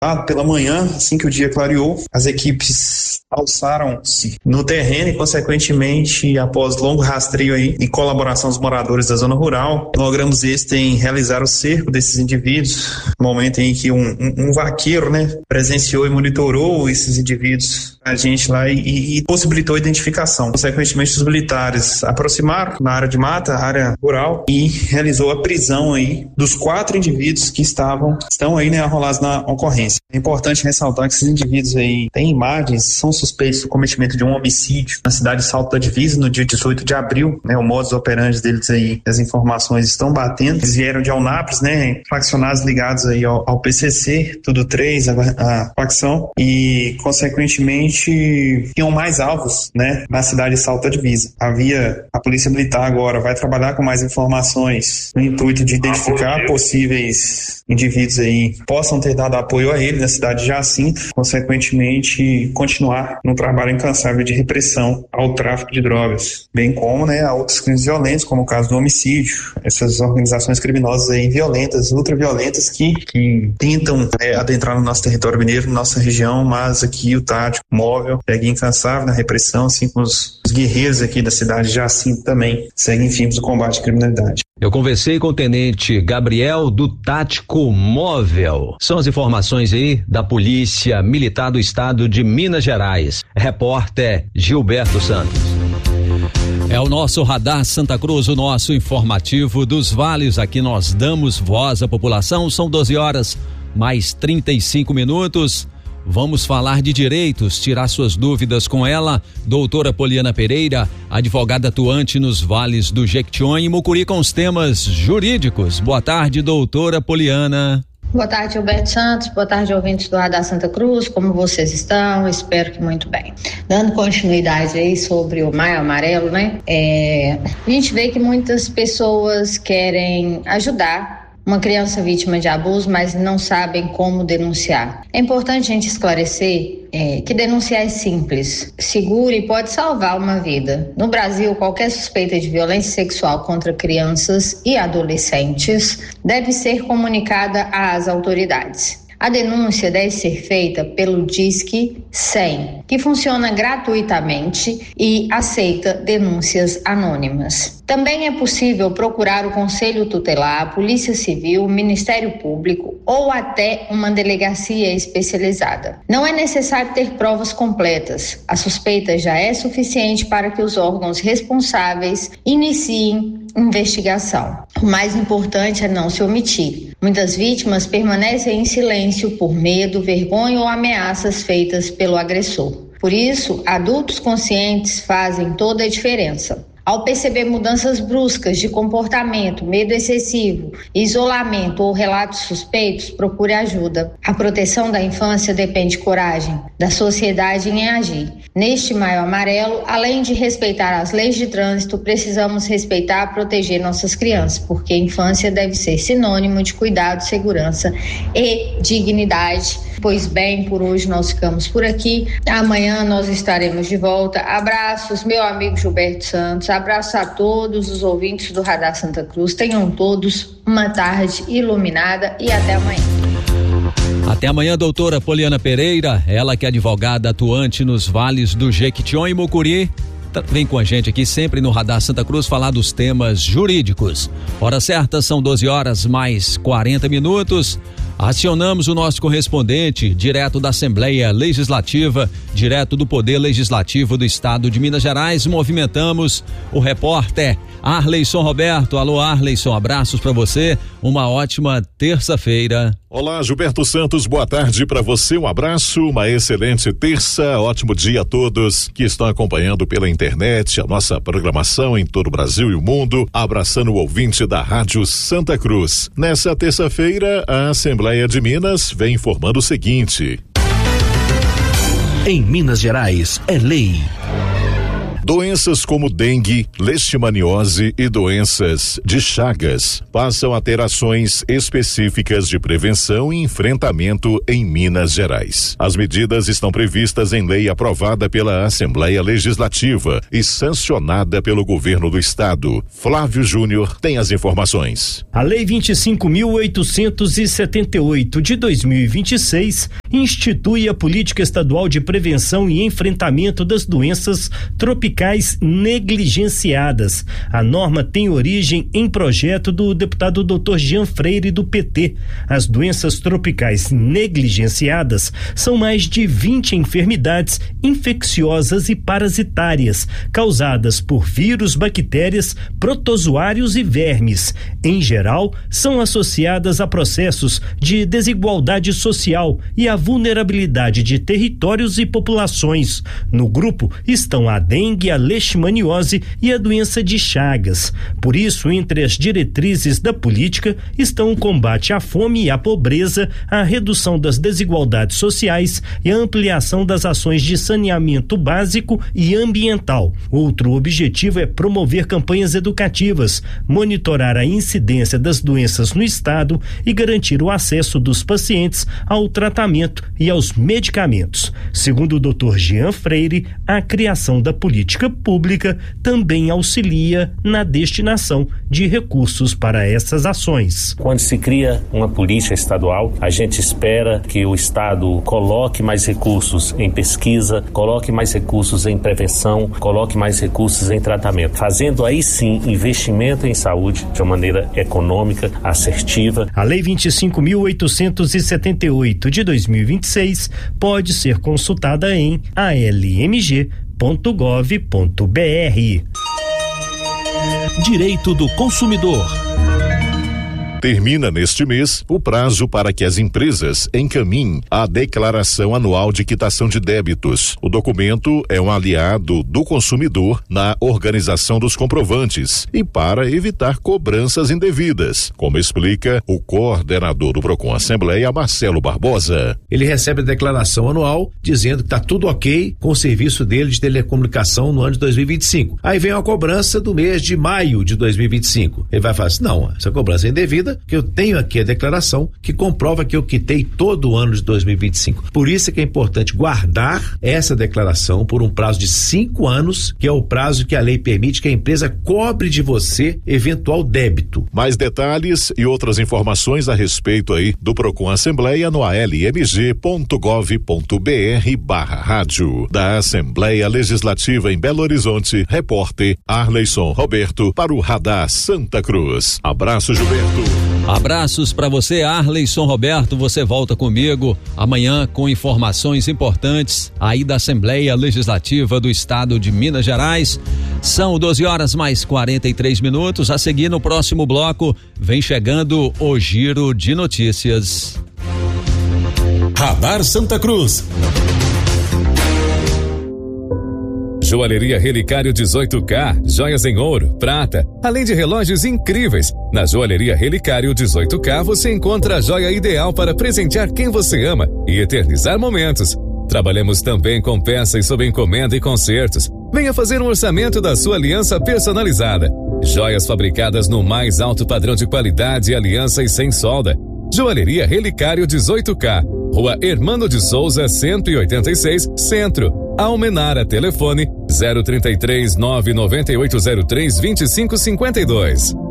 Pela manhã, assim que o dia clareou, as equipes alçaram-se no terreno e, consequentemente, após longo rastreio aí e colaboração dos moradores da zona rural, logramos em realizar o cerco desses indivíduos, no momento em que um vaqueiro, presenciou e monitorou esses indivíduos a gente lá e possibilitou a identificação. Consequentemente, os militares aproximaram na área de mata, área rural, e realizou a prisão aí dos 4 indivíduos que estão aí, arrolados na ocorrência. É importante ressaltar que esses indivíduos aí têm imagens, são suspeitos do cometimento de um homicídio na cidade de Salto da Divisa no dia 18 de abril, o modus operandi deles aí, as informações estão batendo. Eles vieram de Alnápolis, faccionados ligados aí ao PCC, tudo 3, a facção, e consequentemente tinham mais alvos, na cidade de Salto da Divisa. A Polícia Militar agora vai trabalhar com mais informações no intuito de identificar possíveis indivíduos aí que possam ter dado apoio a ele na cidade de Jacinto, consequentemente continuar no trabalho incansável de repressão ao tráfico de drogas, bem como, a outros crimes violentos, como o caso do homicídio, essas organizações criminosas aí violentas, ultraviolentas que tentam adentrar no nosso território mineiro, na nossa região, mas aqui o tático móvel segue incansável na repressão, assim como os guerreiros aqui da cidade de Jacinto também seguem firmes no combate à criminalidade. Eu conversei com o tenente Gabriel do Tático Móvel. São as informações aí da Polícia Militar do Estado de Minas Gerais. Repórter Gilberto Santos. É o nosso Radar Santa Cruz, o nosso informativo dos vales. Aqui nós damos voz à população. São 12 horas mais 35 minutos. Vamos falar de direitos, tirar suas dúvidas com ela, doutora Poliana Pereira, advogada atuante nos vales do Jequitinhonha e Mucuri com os temas jurídicos. Boa tarde, doutora Poliana. Boa tarde, Gilberto Santos. Boa tarde, ouvintes do Radar Santa Cruz. Como vocês estão? Espero que muito bem. Dando continuidade aí sobre o Maio Amarelo, a gente vê que muitas pessoas querem ajudar uma criança vítima de abuso, mas não sabem como denunciar. É importante a gente esclarecer que denunciar é simples, seguro e pode salvar uma vida. No Brasil, qualquer suspeita de violência sexual contra crianças e adolescentes deve ser comunicada às autoridades. A denúncia deve ser feita pelo Disque 100, que funciona gratuitamente e aceita denúncias anônimas. Também é possível procurar o Conselho Tutelar, a Polícia Civil, o Ministério Público ou até uma delegacia especializada. Não é necessário ter provas completas. A suspeita já é suficiente para que os órgãos responsáveis iniciem investigação. O mais importante é não se omitir. Muitas vítimas permanecem em silêncio por medo, vergonha ou ameaças feitas pelo agressor. Por isso, adultos conscientes fazem toda a diferença. Ao perceber mudanças bruscas de comportamento, medo excessivo, isolamento ou relatos suspeitos, procure ajuda. A proteção da infância depende de coragem da sociedade em agir. Neste Maio Amarelo, além de respeitar as leis de trânsito, precisamos respeitar e proteger nossas crianças, porque a infância deve ser sinônimo de cuidado, segurança e dignidade. Pois bem, por hoje nós ficamos por aqui. Amanhã nós estaremos de volta. Abraços, meu amigo Gilberto Santos. Abraço a todos os ouvintes do Radar Santa Cruz. Tenham todos uma tarde iluminada e até amanhã. Até amanhã, doutora Poliana Pereira, ela que é advogada atuante nos vales do Jequitinhonha e Mucuri. Vem com a gente aqui sempre no Radar Santa Cruz falar dos temas jurídicos. Hora certa, são 12 horas mais 40 minutos. Acionamos o nosso correspondente direto da Assembleia Legislativa, direto do Poder Legislativo do Estado de Minas Gerais. Movimentamos o repórter Arleison Roberto. Alô, Arleison, abraços para você. Uma ótima terça-feira. Olá, Gilberto Santos, boa tarde para você, um abraço, uma excelente terça, ótimo dia a todos que estão acompanhando pela internet a nossa programação em todo o Brasil e o mundo, abraçando o ouvinte da Rádio Santa Cruz. Nessa terça-feira, a Assembleia de Minas vem informando o seguinte: em Minas Gerais é lei. Doenças como dengue, leishmaniose e doenças de Chagas passam a ter ações específicas de prevenção e enfrentamento em Minas Gerais. As medidas estão previstas em lei aprovada pela Assembleia Legislativa e sancionada pelo governo do estado. Flávio Júnior tem as informações. A Lei 25.878 de 2026 institui a Política Estadual de Prevenção e Enfrentamento das Doenças Tropicais Negligenciadas. A norma tem origem em projeto do deputado Dr. Jean Freire, do PT. As doenças tropicais negligenciadas são mais de 20 enfermidades infecciosas e parasitárias, causadas por vírus, bactérias, protozoários e vermes. Em geral, são associadas a processos de desigualdade social e a vulnerabilidade de territórios e populações. No grupo estão a dengue, a leishmaniose e a doença de Chagas. Por isso, entre as diretrizes da política estão o combate à fome e à pobreza, a redução das desigualdades sociais e a ampliação das ações de saneamento básico e ambiental. Outro objetivo é promover campanhas educativas, monitorar a incidência das doenças no estado e garantir o acesso dos pacientes ao tratamento e aos medicamentos. Segundo o Dr. Jean Freire, a criação da política pública também auxilia na destinação de recursos para essas ações. Quando se cria uma política estadual, a gente espera que o estado coloque mais recursos em pesquisa, coloque mais recursos em prevenção, coloque mais recursos em tratamento, fazendo aí sim investimento em saúde de uma maneira econômica, assertiva. A Lei 25.878 de 2026 pode ser consultada em almg.gov.br. Direito do consumidor. Termina neste mês o prazo para que as empresas encaminhem a declaração anual de quitação de débitos. O documento é um aliado do consumidor na organização dos comprovantes e para evitar cobranças indevidas, como explica o coordenador do Procon Assembleia, Marcelo Barbosa. Ele recebe a declaração anual dizendo que está tudo ok com o serviço dele de telecomunicação no ano de 2025. Aí vem a cobrança do mês de maio de 2025. Ele vai falar assim, não, essa cobrança é indevida, que eu tenho aqui a declaração que comprova que eu quitei todo o ano de 2025. Por isso é que é importante guardar essa declaração por um prazo de 5 anos, que é o prazo que a lei permite que a empresa cobre de você eventual débito. Mais detalhes e outras informações a respeito aí do Procon Assembleia no almg.gov.br/rádio. Da Assembleia Legislativa em Belo Horizonte, repórter Arleison Roberto para o Radar Santa Cruz. Abraço, Gilberto. Abraços para você, Arleison Roberto. Você volta comigo amanhã com informações importantes aí da Assembleia Legislativa do Estado de Minas Gerais. São 12h mais 43. A seguir, no próximo bloco, vem chegando o Giro de Notícias. Radar Santa Cruz. Joalheria Relicário 18K, joias em ouro, prata, além de relógios incríveis. Na Joalheria Relicário 18K você encontra a joia ideal para presentear quem você ama e eternizar momentos. Trabalhamos também com peças sob encomenda e concertos. Venha fazer um orçamento da sua aliança personalizada. Joias fabricadas no mais alto padrão de qualidade, aliança e sem solda. Joalheria Relicário 18K, Rua Hermano de Souza, 186, Centro. Almenara, telefone 033 99803 2552.